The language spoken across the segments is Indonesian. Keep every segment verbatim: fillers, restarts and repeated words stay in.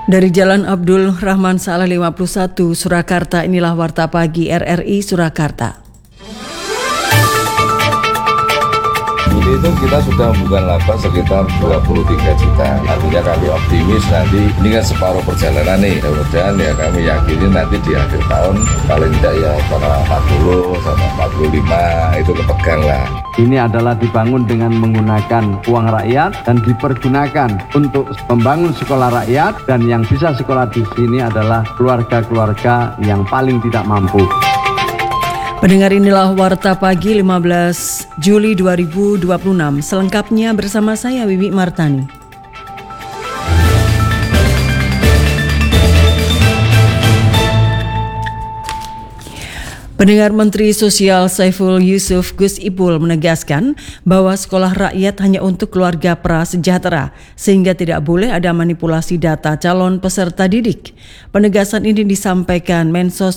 Dari Jalan Abdul Rahman Saleh lima puluh satu, Surakarta, inilah Warta Pagi R R I Surakarta. Juli itu kita sudah membuka laba sekitar dua puluh tiga juta. Artinya kami optimis nanti, ini kan separuh perjalanan nih. Mudah-mudahan ya kami yakini nanti di akhir tahun paling tidak ya pada empat puluh sampai empat puluh lima itu kepegang lah. Ini adalah dibangun dengan menggunakan uang rakyat dan dipergunakan untuk membangun sekolah rakyat, dan yang bisa sekolah di sini adalah keluarga-keluarga yang paling tidak mampu. Pendengar, inilah Warta Pagi lima belas Juli dua ribu dua puluh enam. Selengkapnya bersama saya Wiwi Martani. Pendengar, Menteri Sosial Saiful Yusuf Gus Ipul menegaskan bahwa sekolah rakyat hanya untuk keluarga prasejahtera, sehingga tidak boleh ada manipulasi data calon peserta didik. Penegasan ini disampaikan Mensos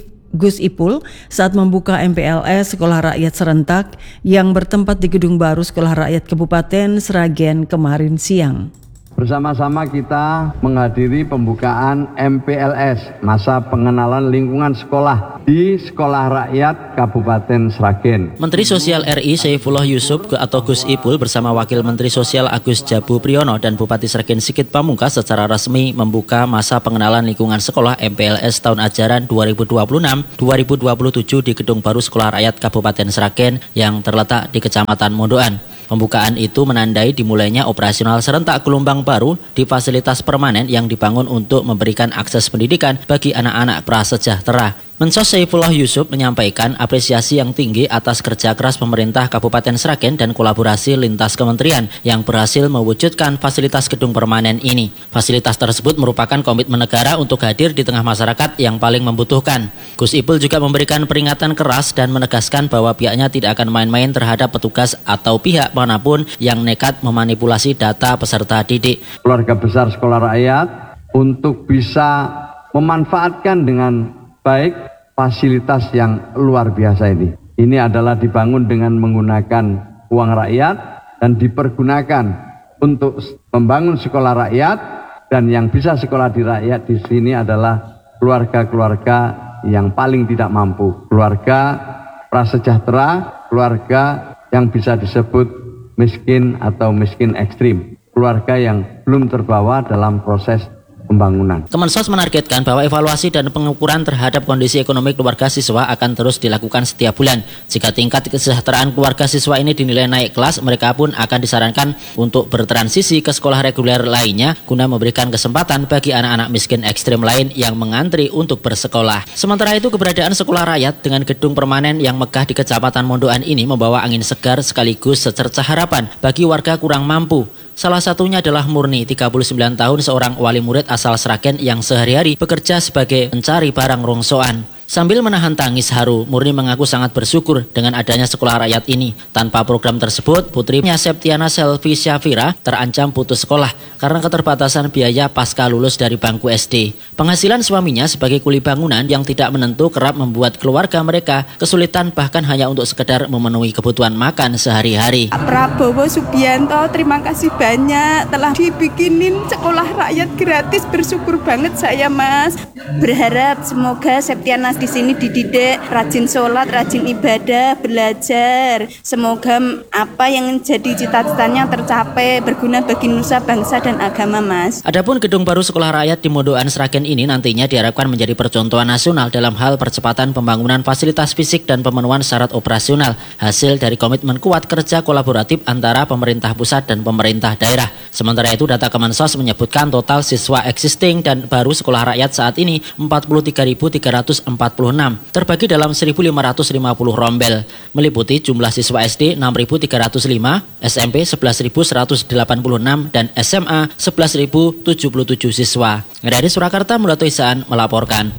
Gus Ipul saat membuka M P L S Sekolah Rakyat Serentak yang bertempat di Gedung Baru Sekolah Rakyat Kabupaten Sragen kemarin siang. Bersama-sama kita menghadiri pembukaan M P L S, Masa Pengenalan Lingkungan Sekolah, di Sekolah Rakyat Kabupaten Sragen. Menteri Sosial R I Saifullah Yusuf atau Gus Ipul bersama Wakil Menteri Sosial Agus Jabu Priyono dan Bupati Sragen Sigit Pamungkas secara resmi membuka Masa Pengenalan Lingkungan Sekolah M P L S tahun ajaran dua ribu dua puluh enam dua ribu dua puluh tujuh di Gedung Baru Sekolah Rakyat Kabupaten Sragen yang terletak di Kecamatan Mondoan. Pembukaan itu menandai dimulainya operasional serentak gelombang baru di fasilitas permanen yang dibangun untuk memberikan akses pendidikan bagi anak-anak prasejahtera. Mensos Saifullah Yusuf menyampaikan apresiasi yang tinggi atas kerja keras pemerintah Kabupaten Sragen dan kolaborasi lintas kementerian yang berhasil mewujudkan fasilitas gedung permanen ini. Fasilitas tersebut merupakan komitmen negara untuk hadir di tengah masyarakat yang paling membutuhkan. Gus Ipul juga memberikan peringatan keras dan menegaskan bahwa pihaknya tidak akan main-main terhadap petugas atau pihak manapun yang nekat memanipulasi data peserta didik. Keluarga besar sekolah rakyat untuk bisa memanfaatkan dengan baik fasilitas yang luar biasa ini. Ini adalah dibangun dengan menggunakan uang rakyat dan dipergunakan untuk membangun sekolah rakyat, dan yang bisa sekolah di rakyat di sini adalah keluarga-keluarga yang paling tidak mampu, keluarga prasejahtera, keluarga yang bisa disebut miskin atau miskin ekstrim, keluarga yang belum terbawa dalam proses pembangunan. Kemensos menargetkan bahwa evaluasi dan pengukuran terhadap kondisi ekonomi keluarga siswa akan terus dilakukan setiap bulan. Jika tingkat kesejahteraan keluarga siswa ini dinilai naik kelas, mereka pun akan disarankan untuk bertransisi ke sekolah reguler lainnya guna memberikan kesempatan bagi anak-anak miskin ekstrim lain yang mengantri untuk bersekolah. Sementara itu, keberadaan sekolah rakyat dengan gedung permanen yang megah di Kecamatan Mondoan ini membawa angin segar sekaligus secercah harapan bagi warga kurang mampu. Salah satunya adalah Murni, tiga puluh sembilan tahun, seorang wali murid asal Sragen yang sehari-hari bekerja sebagai pencari barang rongsoan. Sambil menahan tangis haru, Murni mengaku sangat bersyukur dengan adanya sekolah rakyat ini. Tanpa program tersebut, putrinya Septiana Selvi Syafira terancam putus sekolah karena keterbatasan biaya pasca lulus dari bangku S D. Penghasilan suaminya sebagai kuli bangunan yang tidak menentu kerap membuat keluarga mereka kesulitan bahkan hanya untuk sekedar memenuhi kebutuhan makan sehari-hari. Prabowo Subianto, terima kasih banyak telah dibikinin sekolah rakyat gratis. Bersyukur banget saya, Mas. Berharap semoga Septiana di sini dididik rajin sholat, rajin ibadah, belajar. Semoga apa yang jadi cita-citanya tercapai, berguna bagi nusa, bangsa, dan agama, Mas. Adapun gedung baru sekolah rakyat di Mondoan Sragen ini nantinya diharapkan menjadi percontohan nasional dalam hal percepatan pembangunan fasilitas fisik dan pemenuhan syarat operasional, hasil dari komitmen kuat kerja kolaboratif antara pemerintah pusat dan pemerintah daerah. Sementara itu, data Kemensos menyebutkan total siswa existing dan baru sekolah rakyat saat ini empat puluh tiga ribu tiga ratus empat puluh enam, terbagi dalam seribu lima ratus lima puluh rombel, meliputi jumlah siswa S D enam ribu tiga ratus lima, S M P sebelas ribu seratus delapan puluh enam, dan S M A sebelas ribu tujuh puluh tujuh siswa. Dari Surakarta, Mulyato Isaan melaporkan.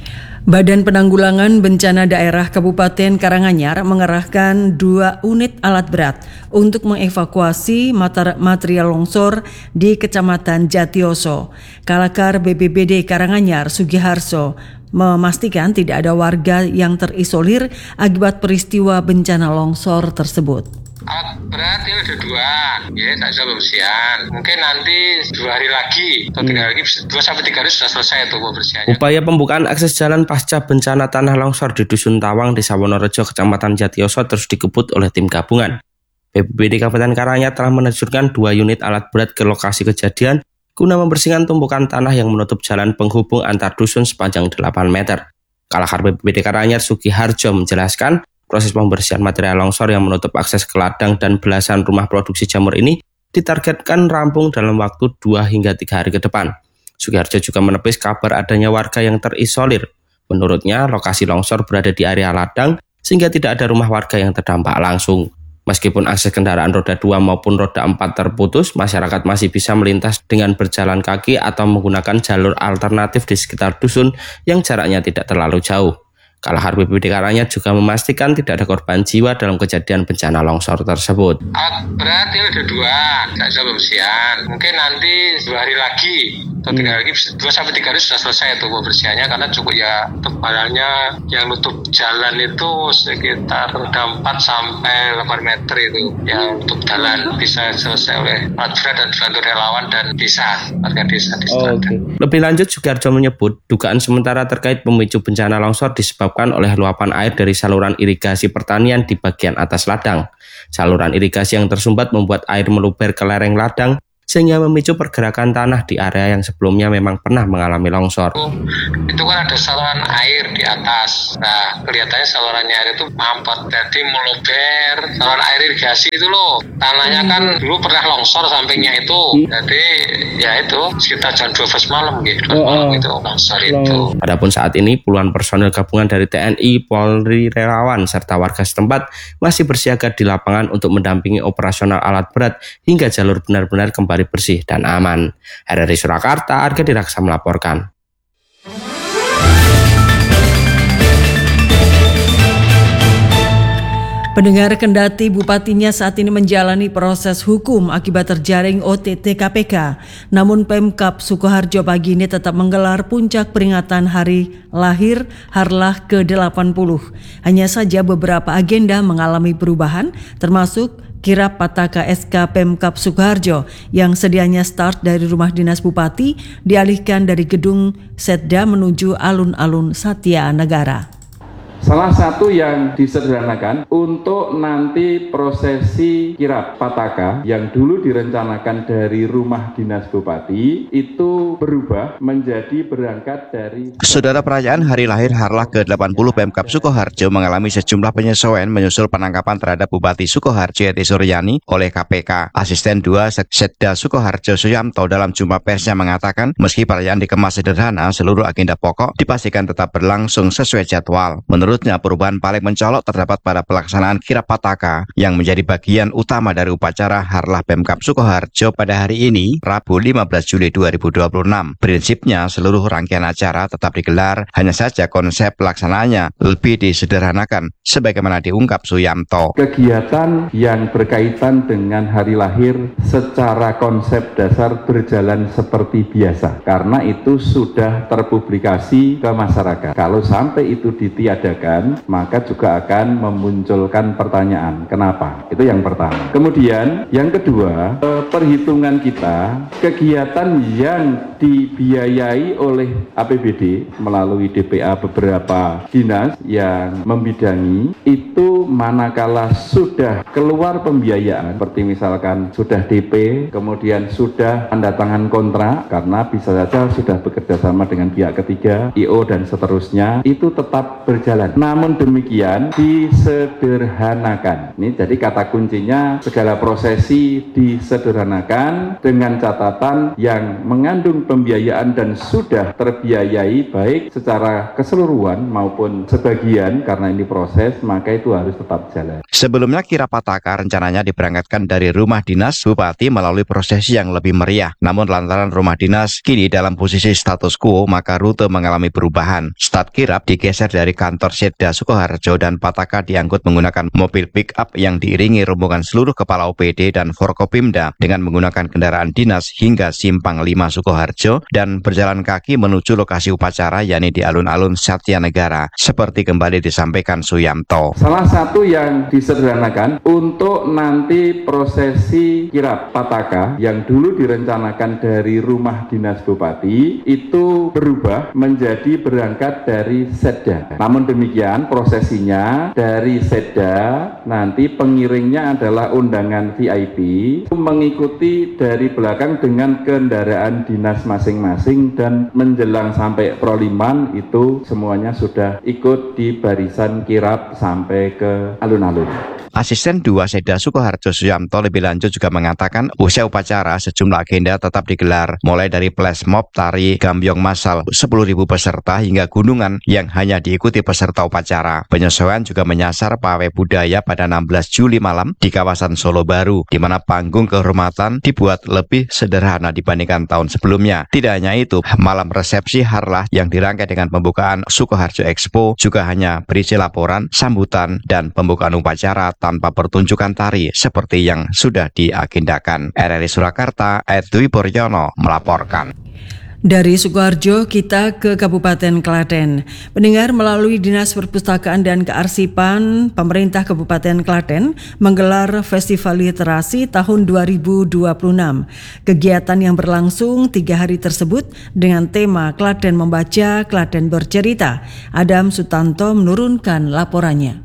Badan Penanggulangan Bencana Daerah Kabupaten Karanganyar mengerahkan dua unit alat berat untuk mengevakuasi material longsor di Kecamatan Jatioso. Kalakar B B B D Karanganyar Sugiharso memastikan tidak ada warga yang terisolir akibat peristiwa bencana longsor tersebut. Alat berat ini ada dua, ya saya pembersihan. Mungkin nanti dua hari lagi atau tiga hari, dua sampai tiga hari sudah selesai itu pembersihannya. Upaya pembukaan akses jalan pasca bencana tanah longsor di Dusun Tawang, Desa Wonorejo, Kecamatan Jatiyoso terus dikebut oleh tim gabungan. B P B D Kabupaten Karanganyar telah menerjunkan dua unit alat berat ke lokasi kejadian guna membersihkan tumpukan tanah yang menutup jalan penghubung antar dusun sepanjang delapan meter. Kalahar B P B D Karanganyar Sugiharjo menjelaskan, proses pembersihan material longsor yang menutup akses ke ladang dan belasan rumah produksi jamur ini ditargetkan rampung dalam waktu dua hingga tiga hari ke depan. Sugiharjo juga menepis kabar adanya warga yang terisolir. Menurutnya, lokasi longsor berada di area ladang sehingga tidak ada rumah warga yang terdampak langsung. Meskipun akses kendaraan roda dua maupun roda empat terputus, masyarakat masih bisa melintas dengan berjalan kaki atau menggunakan jalur alternatif di sekitar dusun yang jaraknya tidak terlalu jauh. Kalahar B P B D Karanganyar juga memastikan tidak ada korban jiwa dalam kejadian bencana longsor tersebut. Alat berat ini ada dua, saya pembersihan. Mungkin nanti dua hari lagi atau tiga hari, dua sampai tiga hari sudah selesai itu pembersihannya, karena cukup ya tebalannya yang nutup jalan itu sekitar empat sampai delapan meter itu yang nutup jalan, bisa selesai oleh alat berat dan dibantu relawan dan desa, warga desa di oh, okay. Lebih lanjut, Sugiharjo menyebut dugaan sementara terkait pemicu bencana longsor disebabkan oleh luapan air dari saluran irigasi pertanian di bagian atas ladang. Saluran irigasi yang tersumbat membuat air meluber ke lereng ladang sehingga memicu pergerakan tanah di area yang sebelumnya memang pernah mengalami longsor. Itu kan ada saluran air di atas. Nah, kelihatannya saluran air itu mampet, jadi meluber. Saluran air irigasi itu loh, tanahnya kan dulu pernah longsor sampingnya itu. Jadi ya itu sekitar jam dua belas malam gitu. dua belas malam itu longsor itu. Adapun saat ini puluhan personel gabungan dari T N I, Polri, relawan serta warga setempat masih bersiaga di lapangan untuk mendampingi operasional alat berat hingga jalur benar-benar kembali bersih dan aman. R R I Surakarta, Arga Diraksa melaporkan. Pendengar, kendati bupatinya saat ini menjalani proses hukum akibat terjaring O T T K P K, namun Pemkab Sukoharjo pagi ini tetap menggelar puncak peringatan hari lahir Harlah ke delapan puluh. Hanya saja beberapa agenda mengalami perubahan, termasuk kirap Pataka S K Pemkab Sukoharjo yang sedianya start dari rumah dinas bupati dialihkan dari gedung Setda menuju alun-alun Satya Negara. Salah satu yang disederhanakan untuk nanti prosesi kirap Pataka yang dulu direncanakan dari rumah dinas bupati itu berubah menjadi berangkat dari... Saudara, perayaan hari lahir Harlah ke delapan puluh Pemkab Sukoharjo mengalami sejumlah penyesuaian menyusul penangkapan terhadap Bupati Sukoharjo Eti Suryani oleh K P K. Asisten dua Sekda Sukoharjo Suyamto dalam jumpa persnya mengatakan meski perayaan dikemas sederhana, seluruh agenda pokok dipastikan tetap berlangsung sesuai jadwal. Menurut Menurutnya, perubahan paling mencolok terdapat pada pelaksanaan kirap Pataka yang menjadi bagian utama dari upacara Harlah Pemkab Sukoharjo pada hari ini, Rabu lima belas Juli dua ribu dua puluh enam. Prinsipnya, seluruh rangkaian acara tetap digelar, hanya saja konsep pelaksanaannya lebih disederhanakan, sebagaimana diungkap Suyamto. Kegiatan yang berkaitan dengan hari lahir secara konsep dasar berjalan seperti biasa, karena itu sudah terpublikasi ke masyarakat. Kalau sampai itu ditiadakan, maka juga akan memunculkan pertanyaan, kenapa? Itu yang pertama. Kemudian yang kedua, perhitungan kita, kegiatan yang dibiayai oleh A P B D melalui D P A beberapa dinas yang membidangi, itu manakala sudah keluar pembiayaan, seperti misalkan sudah D P, kemudian sudah tanda tangan kontrak, karena bisa saja sudah bekerja sama dengan pihak ketiga, I O dan seterusnya, itu tetap berjalan. Namun demikian disederhanakan. Ini jadi kata kuncinya, segala prosesi disederhanakan dengan catatan yang mengandung pembiayaan dan sudah terbiayai baik secara keseluruhan maupun sebagian, karena ini proses, maka itu harus tetap jalan. Sebelumnya kirap Pataka rencananya diberangkatkan dari rumah dinas bupati melalui prosesi yang lebih meriah. Namun lantaran rumah dinas kini dalam posisi status quo, maka rute mengalami perubahan. Start kirap digeser dari kantor Setda Sukoharjo dan Pataka diangkut menggunakan mobil pick-up yang diiringi rombongan seluruh kepala O P D dan Forkopimda dengan menggunakan kendaraan dinas hingga Simpang lima Sukoharjo dan berjalan kaki menuju lokasi upacara yakni di alun-alun Satyanegara seperti kembali disampaikan Suyamto. Salah satu yang disederhanakan untuk nanti prosesi kirap Pataka yang dulu direncanakan dari rumah dinas Bupati itu berubah menjadi berangkat dari Setda. Namun demikian prosesinya dari Setda nanti pengiringnya adalah undangan V I P mengikuti dari belakang dengan kendaraan dinas masing-masing dan menjelang sampai Proliman itu semuanya sudah ikut di barisan kirap sampai ke alun-alun. Asisten dua Setda Sukoharjo Suyamto lebih lanjut juga mengatakan usai upacara sejumlah agenda tetap digelar mulai dari flash mob, tari, gambyong massal sepuluh ribu peserta hingga gunungan yang hanya diikuti peserta upacara. Penyesuaian juga menyasar pawai budaya pada enam belas Juli malam di kawasan Solo Baru di mana panggung kehormatan dibuat lebih sederhana dibandingkan tahun sebelumnya. Tidak hanya itu, malam resepsi harlah yang dirangkai dengan pembukaan Sukoharjo Expo juga hanya berisi laporan, sambutan, dan pembukaan upacara tanpa pertunjukan tari seperti yang sudah diagendakan. R R I Surakarta, Edwi Boryono melaporkan. Dari Sukoharjo kita ke Kabupaten Klaten. Pendengar, melalui Dinas Perpustakaan dan Kearsipan pemerintah Kabupaten Klaten menggelar Festival Literasi tahun dua ribu dua puluh enam. Kegiatan yang berlangsung tiga hari tersebut dengan tema Klaten Membaca, Klaten Bercerita. Adam Sutanto menurunkan laporannya.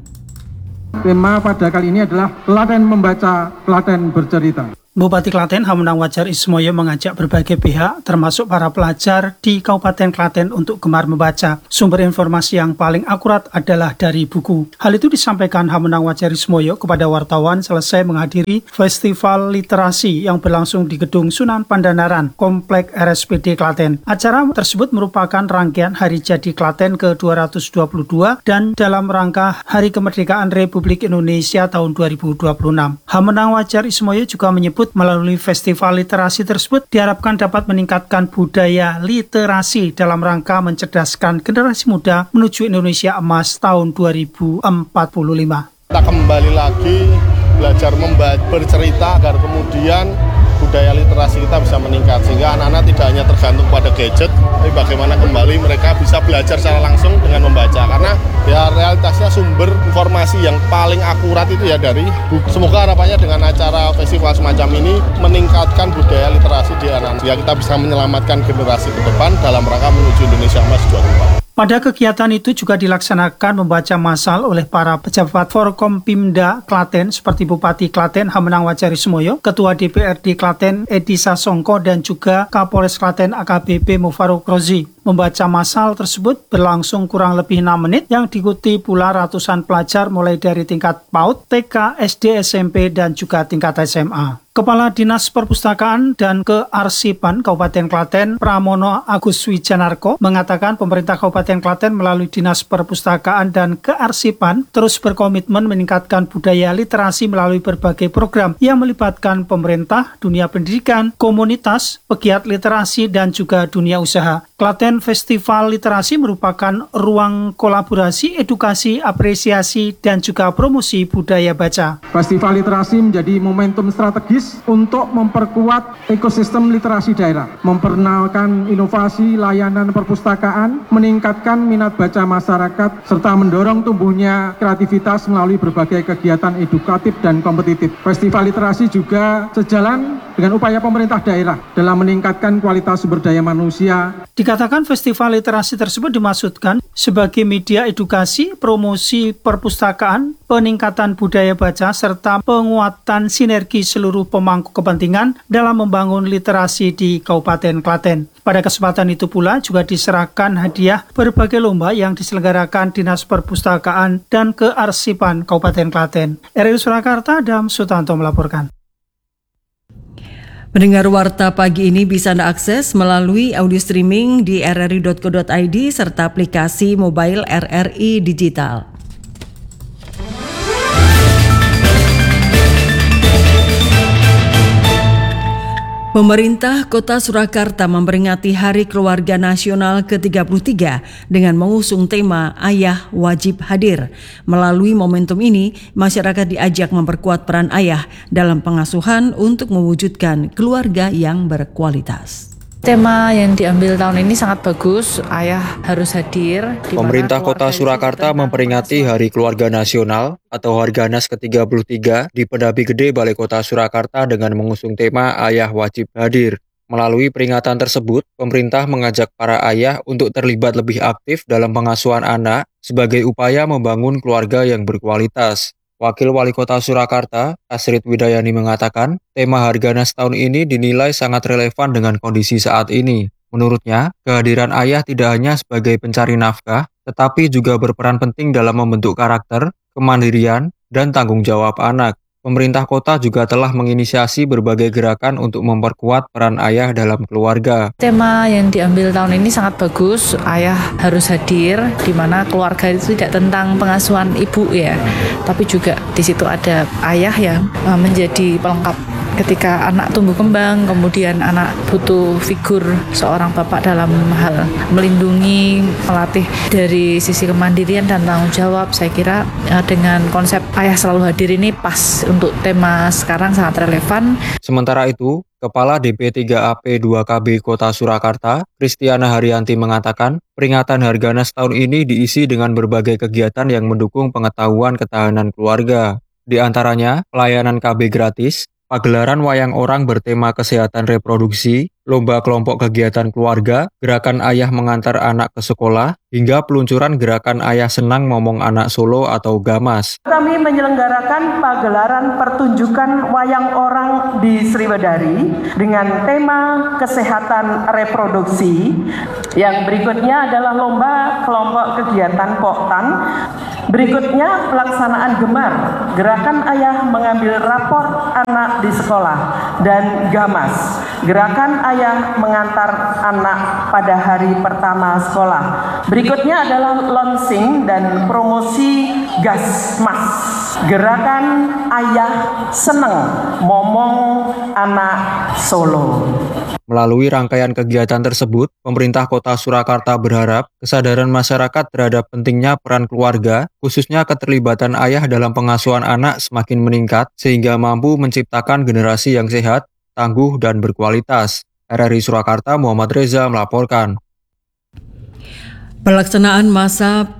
Tema pada kali ini adalah Klaten Membaca, Klaten Bercerita. Bupati Klaten Hamunang Wajar Ismoyo mengajak berbagai pihak termasuk para pelajar di Kabupaten Klaten untuk gemar membaca. Sumber informasi yang paling akurat adalah dari buku. Hal itu disampaikan Hamunang Wajar Ismoyo kepada wartawan selesai menghadiri Festival Literasi yang berlangsung di Gedung Sunan Pandanaran, Komplek R S P D Klaten. Acara tersebut merupakan rangkaian Hari Jadi Klaten ke dua ratus dua puluh dua dan dalam rangka Hari Kemerdekaan Republik Indonesia tahun dua ribu dua puluh enam. Hamunang Wajar Ismoyo juga menyebut melalui festival literasi tersebut diharapkan dapat meningkatkan budaya literasi dalam rangka mencerdaskan generasi muda menuju Indonesia Emas tahun dua ribu empat puluh lima. Kita kembali lagi belajar membaca, bercerita agar kemudian budaya literasi kita bisa meningkat sehingga anak-anak tidak hanya tergantung pada gadget, tapi bagaimana kembali mereka bisa belajar secara langsung dengan membaca, karena ya realitasnya sumber informasi yang paling akurat itu ya dari buku. Semoga harapannya dengan acara festival semacam ini meningkatkan budaya literasi di anak-anak sehingga kita bisa menyelamatkan generasi ke depan dalam rangka menuju Indonesia Emas dua ribu empat puluh lima. Pada kegiatan itu juga dilaksanakan membaca massal oleh para pejabat Forkompimda Klaten seperti Bupati Klaten Hamunang Wajar Ismoyo, Ketua D P R D Klaten Edi Sasongko dan juga Kapolres Klaten A K B P Mufaruk Rozi. Membaca massal tersebut berlangsung kurang lebih enam menit yang diikuti pula ratusan pelajar mulai dari tingkat PAUD, T K, S D, S M P dan juga tingkat S M A. Kepala Dinas Perpustakaan dan Kearsipan Kabupaten Klaten, Pramono Agus Wijanarko, mengatakan pemerintah Kabupaten Klaten melalui Dinas Perpustakaan dan Kearsipan terus berkomitmen meningkatkan budaya literasi melalui berbagai program yang melibatkan pemerintah, dunia pendidikan, komunitas, pegiat literasi, dan juga dunia usaha. Klaten Festival Literasi merupakan ruang kolaborasi, edukasi, apresiasi, dan juga promosi budaya baca. Festival Literasi menjadi momentum strategis untuk memperkuat ekosistem literasi daerah, memperkenalkan inovasi layanan perpustakaan, meningkatkan minat baca masyarakat, serta mendorong tumbuhnya kreativitas melalui berbagai kegiatan edukatif dan kompetitif. Festival Literasi juga sejalan dengan upaya pemerintah daerah dalam meningkatkan kualitas sumber daya manusia. Dikatakan festival literasi tersebut dimaksudkan sebagai media edukasi, promosi perpustakaan, peningkatan budaya baca, serta penguatan sinergi seluruh pemangku kepentingan dalam membangun literasi di Kabupaten Klaten. Pada kesempatan itu pula juga diserahkan hadiah berbagai lomba yang diselenggarakan Dinas Perpustakaan dan Kearsipan Kabupaten Klaten. R R I Surakarta, Adam Sutanto melaporkan. Pendengar Warta Pagi ini bisa Anda akses melalui audio streaming di r r i dot co dot i d serta aplikasi mobile R R I Digital. Pemerintah Kota Surakarta memperingati Hari Keluarga Nasional ke tiga puluh tiga dengan mengusung tema Ayah Wajib Hadir. Melalui momentum ini, masyarakat diajak memperkuat peran ayah dalam pengasuhan untuk mewujudkan keluarga yang berkualitas. Tema yang diambil tahun ini sangat bagus, ayah harus hadir. Pemerintah Kota Surakarta memperingati Hari Keluarga Nasional atau Harganas ke tiga puluh tiga di Pedapi Gede Balai Kota Surakarta dengan mengusung tema Ayah Wajib Hadir. Melalui peringatan tersebut, pemerintah mengajak para ayah untuk terlibat lebih aktif dalam pengasuhan anak sebagai upaya membangun keluarga yang berkualitas. Wakil Wali Kota Surakarta, Asrid Widayani mengatakan, tema Harganas tahun ini dinilai sangat relevan dengan kondisi saat ini. Menurutnya, kehadiran ayah tidak hanya sebagai pencari nafkah, tetapi juga berperan penting dalam membentuk karakter, kemandirian, dan tanggung jawab anak. Pemerintah kota juga telah menginisiasi berbagai gerakan untuk memperkuat peran ayah dalam keluarga. Tema yang diambil tahun ini sangat bagus, ayah harus hadir, di mana keluarga itu tidak tentang pengasuhan ibu ya, tapi juga di situ ada ayah yang menjadi pelengkap ketika anak tumbuh kembang, kemudian anak butuh figur seorang bapak dalam hal melindungi, melatih dari sisi kemandirian dan tanggung jawab. Saya kira dengan konsep ayah selalu hadir ini pas untuk tema sekarang, sangat relevan. Sementara itu, Kepala D P tiga A P dua K B Kota Surakarta, Kristiana Haryanti mengatakan, peringatan Harganas tahun ini diisi dengan berbagai kegiatan yang mendukung pengetahuan ketahanan keluarga. Di antaranya, pelayanan K B gratis, pagelaran wayang orang bertema kesehatan reproduksi, lomba kelompok kegiatan keluarga, gerakan ayah mengantar anak ke sekolah, hingga peluncuran gerakan ayah senang ngomong anak Solo atau Gamas. Kami menyelenggarakan pagelaran pertunjukan wayang orang di Sriwedari dengan tema kesehatan reproduksi. Yang berikutnya adalah lomba kelompok kegiatan Poktan. Berikutnya pelaksanaan Gemar, gerakan ayah mengambil rapor anak di sekolah, dan Gamas, gerakan ayah mengantar anak pada hari pertama sekolah. Berikutnya adalah launching dan promosi Gasmas, gerakan ayah seneng momong anak Solo. Melalui rangkaian kegiatan tersebut, pemerintah Kota Surakarta berharap kesadaran masyarakat terhadap pentingnya peran keluarga, khususnya keterlibatan ayah dalam pengasuhan anak semakin meningkat sehingga mampu menciptakan generasi yang sehat, tangguh, dan berkualitas. R R I Surakarta, Muhammad Reza melaporkan. Pelaksanaan masa